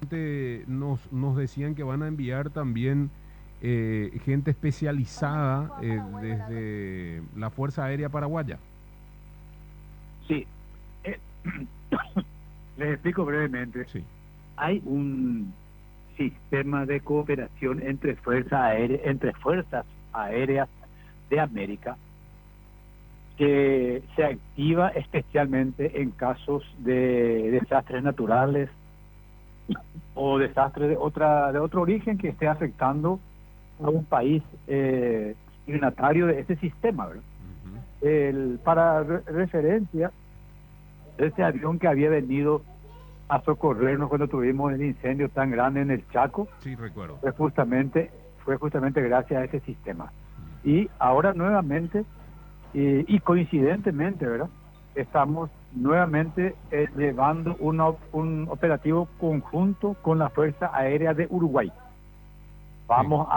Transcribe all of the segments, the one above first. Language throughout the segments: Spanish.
nos decían que van a enviar también gente especializada desde la Fuerza Aérea Paraguaya. Sí, eh, les explico brevemente. Sí, Hay un sistema de cooperación entre fuerzas aéreas de América que se activa especialmente en casos de desastres naturales o desastres de otro origen que esté afectando a un país signatario de ese sistema, ¿verdad? Para referencia, ese avión que había venido a socorrernos cuando tuvimos el incendio tan grande en el Chaco, sí, recuerdo. fue justamente gracias a ese sistema. Y ahora nuevamente, y coincidentemente, ¿verdad? Estamos nuevamente llevando un operativo conjunto con la Fuerza Aérea de Uruguay. Vamos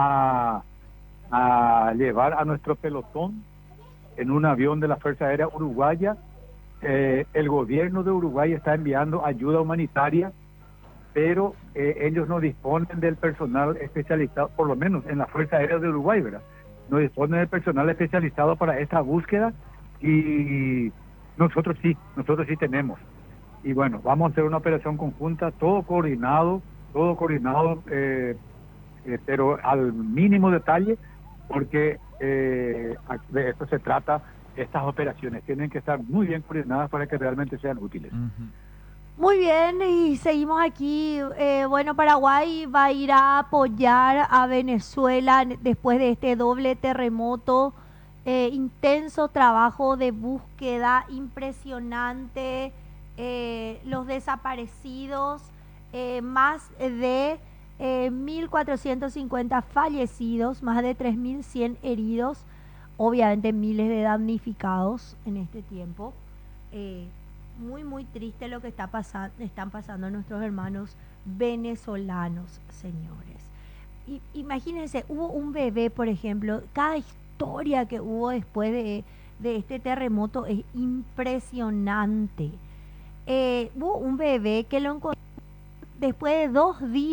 a llevar a nuestro pelotón en un avión de la Fuerza Aérea Uruguaya. El gobierno de Uruguay está enviando ayuda humanitaria, pero ellos no disponen del personal especializado, por lo menos en la Fuerza Aérea de Uruguay, ¿verdad? No disponen del personal especializado para esta búsqueda y nosotros sí tenemos. Y bueno, vamos a hacer una operación conjunta, todo coordinado, pero al mínimo detalle, porque de esto se trata. Estas operaciones tienen que estar muy bien coordinadas para que realmente sean útiles. Muy bien, y seguimos aquí. Bueno, Paraguay va a ir a apoyar a Venezuela después de este doble terremoto. Intenso trabajo de búsqueda, impresionante. Los desaparecidos, más de 1.450 fallecidos, más de 3.100 heridos, obviamente miles de damnificados en este tiempo. Muy, muy triste lo que están pasando nuestros hermanos venezolanos, señores. Imagínense, hubo un bebé, por ejemplo, cada historia que hubo después de este terremoto es impresionante. Hubo un bebé que lo encontró después de 2 días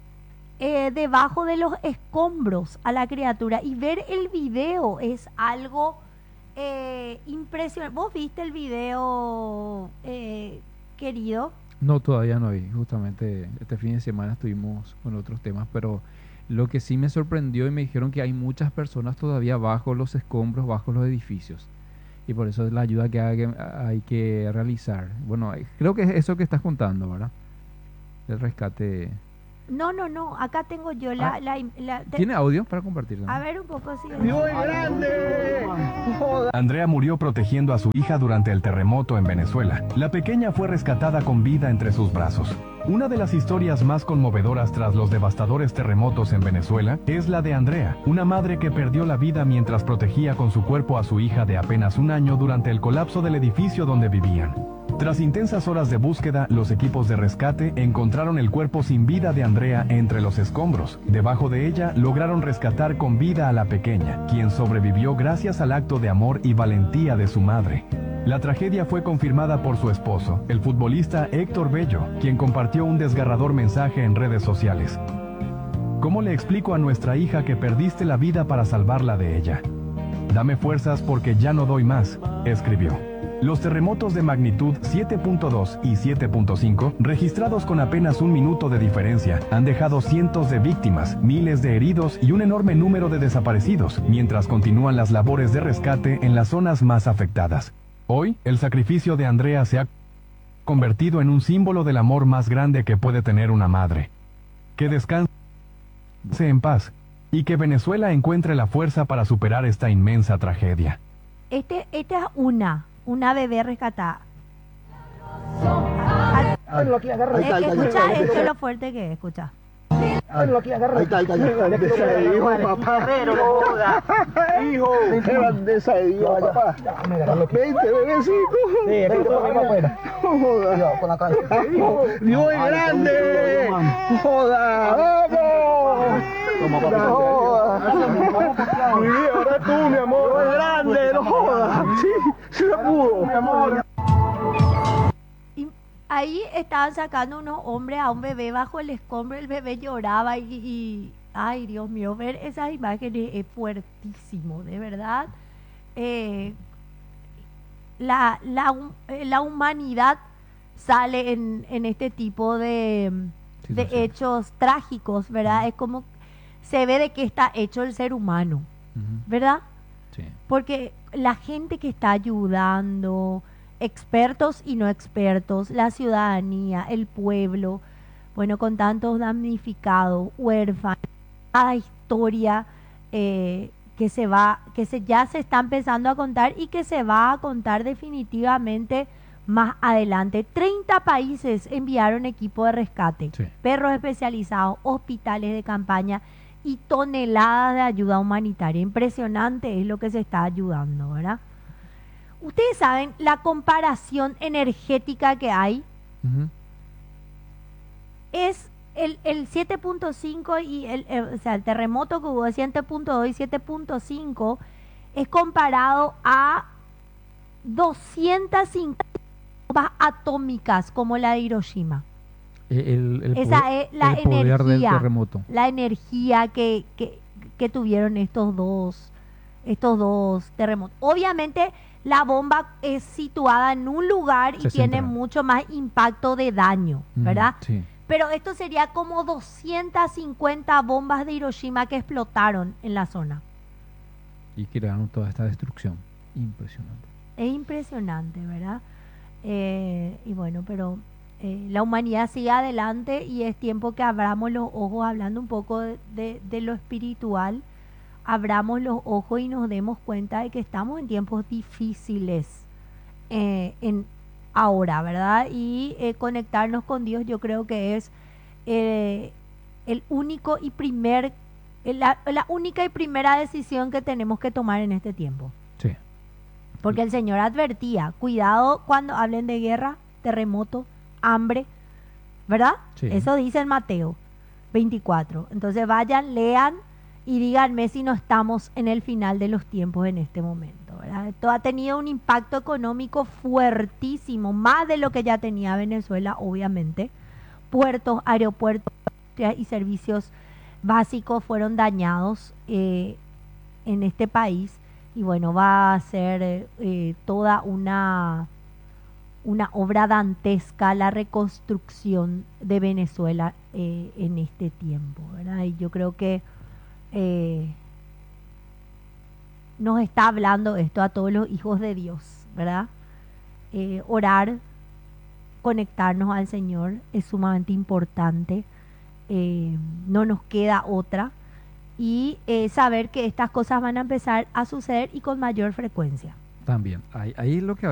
debajo de los escombros a la criatura, y ver el video es algo impresionante. ¿Vos viste el video, querido? No, todavía no vi. Justamente este fin de semana estuvimos con otros temas, pero lo que sí me sorprendió y me dijeron que hay muchas personas todavía bajo los escombros, bajo los edificios. Y por eso es la ayuda que hay que realizar. Bueno, creo que es eso que estás contando, ¿verdad? El rescate. No, no, no. Acá tengo yo ¿Tiene audio para compartir? A ver un poco así. ¡Muy grande! Andrea murió protegiendo a su hija durante el terremoto en Venezuela. La pequeña fue rescatada con vida entre sus brazos. Una de las historias más conmovedoras tras los devastadores terremotos en Venezuela es la de Andrea, una madre que perdió la vida mientras protegía con su cuerpo a su hija de apenas 1 año durante el colapso del edificio donde vivían. Tras intensas horas de búsqueda, los equipos de rescate encontraron el cuerpo sin vida de Andrea entre los escombros. Debajo de ella, lograron rescatar con vida a la pequeña, quien sobrevivió gracias al acto de amor y valentía de su madre. La tragedia fue confirmada por su esposo, el futbolista Héctor Bello, quien compartió un desgarrador mensaje en redes sociales. ¿Cómo le explico a nuestra hija que perdiste la vida para salvarla de ella? Dame fuerzas porque ya no doy más, escribió. Los terremotos de magnitud 7.2 y 7.5, registrados con apenas 1 minuto de diferencia, han dejado cientos de víctimas, miles de heridos y un enorme número de desaparecidos, mientras continúan las labores de rescate en las zonas más afectadas. Hoy, el sacrificio de Andrea se ha convertido en un símbolo del amor más grande que puede tener una madre. Que descanse en paz, y que Venezuela encuentre la fuerza para superar esta inmensa tragedia. Esta es una bebé rescatada. Escucha esto es lo fuerte que es, escucha. Ahí está. Hijo, papá. Pero no joda. Hijo. Qué grandeza de Dios, papá. 20 bebecitos. Sí, no joda. Con la cabeza. Dios es grande. Joda. ¡Vamos! Toma, papá. No joda. Mi vida, ahora tú, mi amor. Dios es grande, no joda. Sí, se pudo. Mi amor. ahí estaban sacando unos hombres a un bebé bajo el escombro, el bebé lloraba ay, Dios mío, ver esas imágenes es fuertísimo, de verdad. Eh, la humanidad sale en este tipo de hechos trágicos, ¿verdad? Es como se ve de qué está hecho el ser humano, Ujú. ¿verdad? Sí. Porque la gente que está ayudando, expertos y no expertos, la ciudadanía, el pueblo, bueno, con tantos damnificados, huérfanos, cada historia ya se está empezando a contar y que se va a contar definitivamente más adelante. 30 países enviaron equipo de rescate, Sí. perros especializados, hospitales de campaña y toneladas de ayuda humanitaria. Impresionante es lo que se está ayudando, ¿verdad? Ustedes saben la comparación energética que hay. Ujú. Es el 7.5 y o sea, el terremoto que hubo de 7.2 y 7.5 es comparado a 250 bombas atómicas como la de Hiroshima. Esa es la el poder del energía, terremoto. la energía que tuvieron estos dos terremotos. Obviamente la bomba es situada en un lugar y Se tiene centra. mucho más impacto de daño, Ujú, ¿verdad? Sí. Pero esto sería como 250 bombas de Hiroshima que explotaron en la zona. Y crearon toda esta destrucción. Impresionante. Es impresionante, ¿verdad? Y bueno, pero la humanidad sigue adelante y es tiempo que abramos los ojos, hablando un poco de lo espiritual, abramos los ojos y nos demos cuenta de que estamos en tiempos difíciles ahora, ¿verdad? Y conectarnos con Dios yo creo que es el único y la única y primera decisión que tenemos que tomar en este tiempo. Sí. Porque el Señor advertía, cuidado cuando hablen de guerra, terremoto, hambre, ¿verdad? Sí. Eso dice en Mateo 24. Entonces vayan, lean y díganme si no estamos en el final de los tiempos en este momento, ¿verdad? Esto ha tenido un impacto económico fuertísimo, más de lo que ya tenía Venezuela, obviamente. Puertos, aeropuertos y servicios básicos fueron dañados en este país. Y bueno, va a ser toda una obra dantesca la reconstrucción de Venezuela en este tiempo, ¿verdad? Y yo creo que nos está hablando esto a todos los hijos de Dios, ¿verdad? Orar, conectarnos al Señor es sumamente importante. No nos queda otra. Y saber que estas cosas van a empezar a suceder y con mayor frecuencia. También. Ahí es lo que